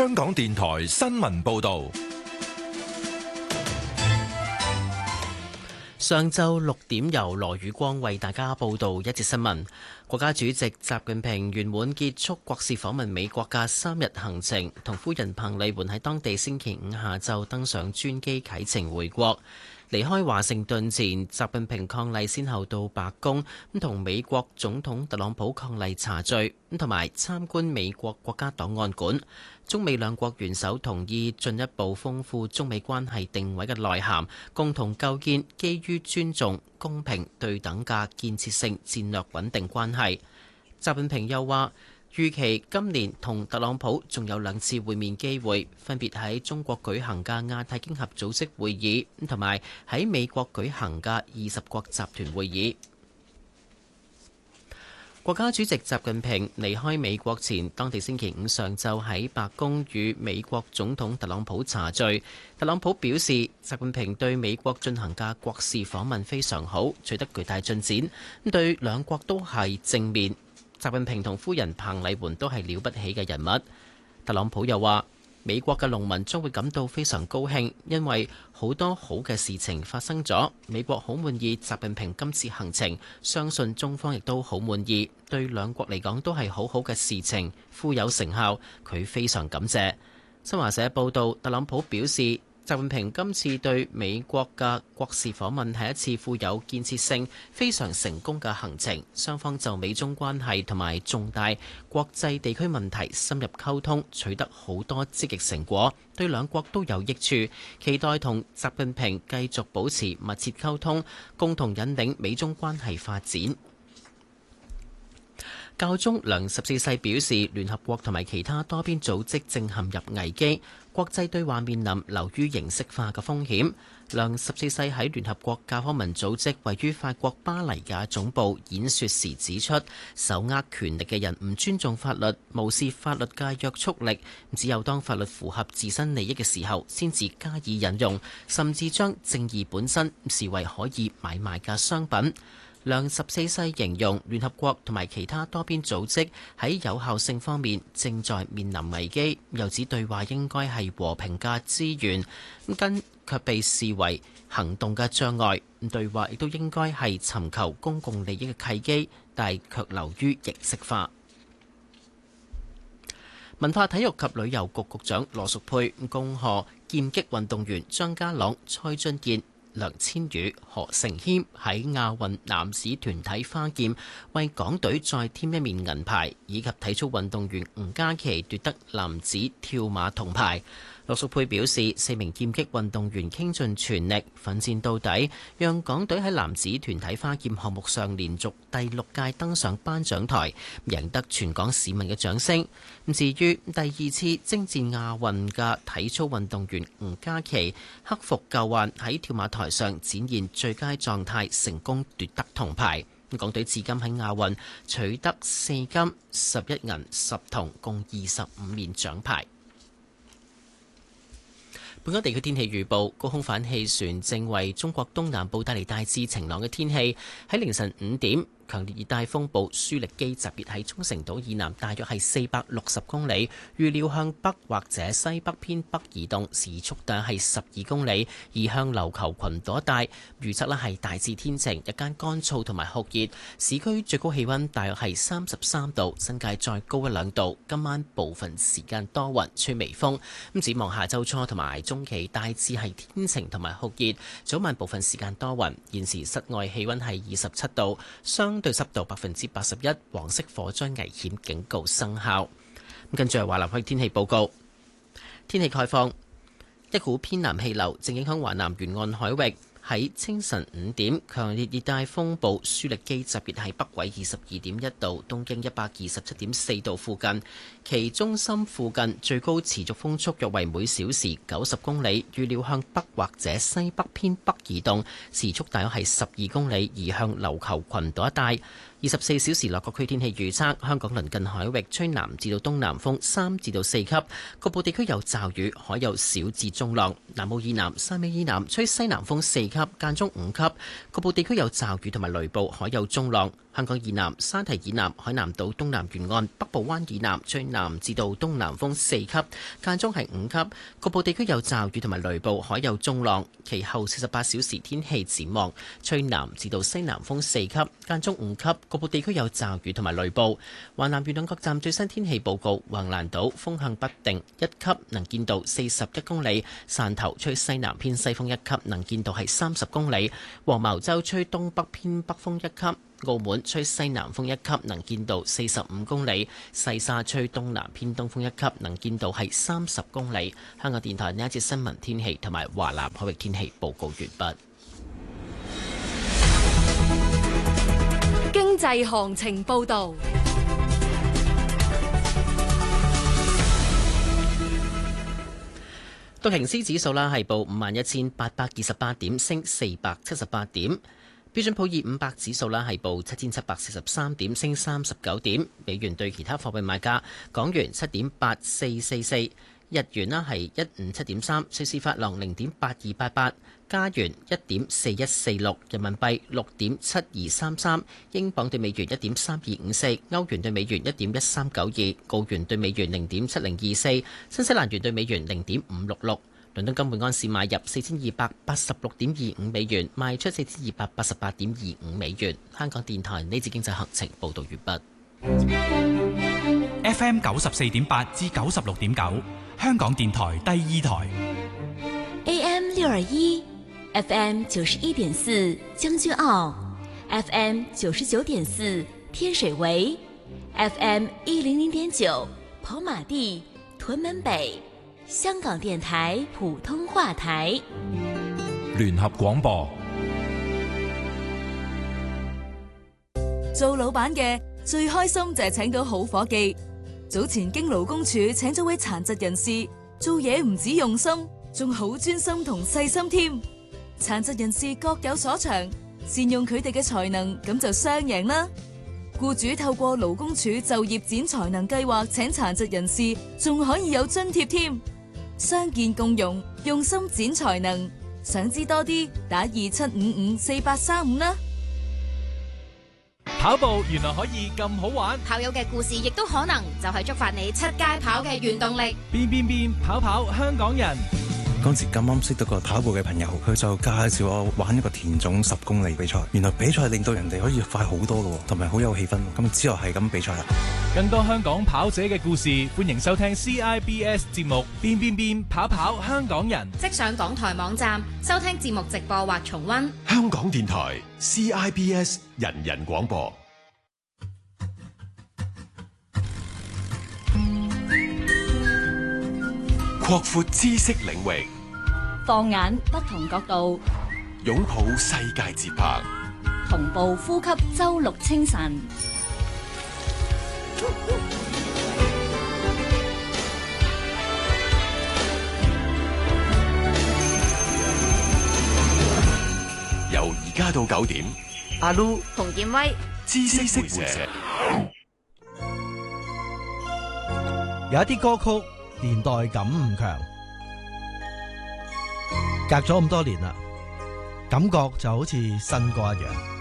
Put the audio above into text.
香港電台新聞報道。 上晝6點，由羅宇光為大家報道一節新聞。國家主席習近平圓滿結束國事訪問美國嘅3日行程，同夫人彭麗媛喺當地星期五下晝登上專機啟程回國。離開華盛頓前，習近平伉儷先後到白宮同美國總統特朗普伉儷茶敘，同埋參觀美國國家檔案館。中美兩國元首同意進一步豐富中美關係定位嘅內涵，共同構建基於尊重、公平、對等嘅建設性戰略穩定關係。習近平又話，預期今年同特朗普仲有2次會面機會，分別喺中國舉行嘅亞太經合組織會議，同埋喺美國舉行嘅20國集團會議。國家主席習近平離開美國前，當地星期五上晝喺白宮與美國總統特朗普茶敘。特朗普表示，習近平對美國進行嘅國事訪問非常好，取得巨大進展，對兩國都係正面。習近平同夫人彭麗媛都係了不起嘅人物。特朗普又話，美國嘅農民將會感到非常高興，因為好多好嘅事情發生咗。美國好滿意習近平今次行程，相信中方亦都好滿意，對兩國嚟講都係好好嘅事情，富有成效，佢非常感謝。新華社報道，特朗普表示，習近平今次對美國嘅國事訪問係一次富有建設性、非常成功嘅行程。雙方就美中關係同埋重大國際地區問題深入溝通，取得好多積極成果，對兩國都有益處。期待同習近平繼續保持密切溝通，共同引領美中關係發展。教宗梁14世表示，聯合國同埋其他多邊組織正陷入危機，國際對話面臨流於形式化嘅風險。梁14世喺聯合國教科文組織位於法國巴黎嘅總部演說時指出，手握權力嘅人唔尊重法律，無視法律嘅約束力，只有當法律符合自身利益嘅時候，先至加以引用，甚至將正義本身視為可以買賣嘅商品。梁14世形容聯合國同埋其他多邊組織喺有效性方面正在面臨危機，又指對話應該係和平嘅資源，跟卻被視為行動嘅障礙。對話亦都應該係尋求公共利益嘅契機，但係卻流於形式化。文化體育及旅遊局局長羅淑佩恭賀劍擊運動員張家朗、蔡俊彥、梁千羽、何成謙喺亞運男子團體花劍為港隊再添一面銀牌，以及體操運動員吳嘉琪奪得男子跳馬銅牌。羅淑佩表示，4名劍擊運動員傾盡全力奮戰到底，讓港隊喺男子團體花劍項目上連續第6屆登上頒獎台，贏得全港市民嘅掌聲。至於第2次征戰亞運嘅體操運動員吳嘉琪，克服舊患喺跳馬台上展現最佳狀態，成功奪得銅牌。港隊至今喺亞運取得4金、11銀、10銅，共25面獎牌。本港地區天氣預報，高空反氣旋正為中國東南部帶嚟大致晴朗嘅天氣。喺凌晨5點，強烈熱帶風暴舒力基集結喺沖繩島以南大約係460公里，預料向北或者西北偏北移動，時速大約係12公里，移向琉球群島一帶。預測呢係大致天晴，日間乾燥同埋酷熱，市區最高氣溫大約係33度，新界再高1-2度。今晚部分時間多雲，吹微風。展望下週初同埋中期大致係天晴同埋酷熱，早晚部分時間多雲。現時室外氣溫係27度，相對濕度81%，黃色火災危險警告生效。跟住係華南區天氣報告，天氣概況，一股偏南氣流正影響華南沿岸海域。喺清晨5點，強烈熱帶風暴舒力基集結喺北緯22.1度、東經127.4度附近，其中心附近最高持續風速約為每小時90公里，預料向北或者西北偏北移動，時速大約係12公里，移向琉球群島一帶。24小時內各區天氣預測：香港鄰近海域吹南至到東南風3至到4級，局部地區有驟雨，海有小至中浪。南澳以南、汕尾以南吹西南風4級，間中5級，局部地區有驟雨同埋雷暴，海有中浪。 香港以南、沙堤以南、海南島東南沿岸、北部灣以南吹南至到東南風4級，間中係5級，局部地區有驟雨同埋雷暴，海有中浪。其後48小時天氣展望，吹南至到西南風4級，間中5級，局部地區有驟雨同埋雷暴。華南沿岸各站最新天氣報告：橫瀾島風向不定1級，能見度41公里；汕頭吹西南偏西風1級，能見度係30公里；黃茅洲吹東北偏北風1級；澳門吹西南風1級，能見度45公里；西沙吹東南偏東風1級，能見度係30公里。香港電台呢一節新聞天氣同埋華南海域天氣報告完畢。 經濟行情報導。 道瓊斯指數啦係報51,828點，升478點。標準普爾500指數啦係報7,743點，升39點。美元對其他貨幣賣價：港元7.8444，日元啦係157.3，瑞士法郎0.8288，加元1.4146，人民幣6.7233，英鎊對美元1.3254，歐元對美元1.1392，澳元對美元0.7024，新西蘭元對美元0.566。倫敦金每安士買入4286.25美元，賣出4288.25美元。香港電台呢節經濟行情報導完畢。 FM 94.8至96.9，香港電台第二台。 AM 621 FM 91.4將軍澳 FM 99.4天水圍 FM 100.9跑馬地屯門北，香港電台普通話台。 聯合廣播。 做老闆嘅最開心就係請到好伙計。早前經勞工處請咗位殘疾人士，做嘢唔止用心，仲好專心同細心添。殘疾人士各有所長，善用佢哋嘅才能，咁就雙贏啦。僱主透過勞工處就業展才能計劃請殘疾人士，仲可以有津貼添。相見共融，用心展才能。想知多啲，打27554835啦。 跑步原來可以咁好玩， 跑友嘅故事亦都可能就係觸發你出街跑嘅原動力。 變跑跑香港人。 嗰時咁啱識到個跑步嘅朋友，佢就介紹我玩一個田總10公里比賽。原來比賽令到人哋可以快好多嘅，同埋好有氣氛。咁之後係咁比賽啦。 更多香港跑者嘅故事，歡迎收聽 CIBS 節目變跑跑香港人。 即上港台網站收聽節目直播或重溫。 香港電台 CIBS 人人廣播。擴闊知識領域， 放眼不同角度， 擁抱世界節拍， 同步呼吸周六清晨。 由而家到9點， 阿 Lu 洪建威， 知識會社。 有一啲歌曲年代感唔強，隔咗咁多年啦，感覺就好似新歌一樣。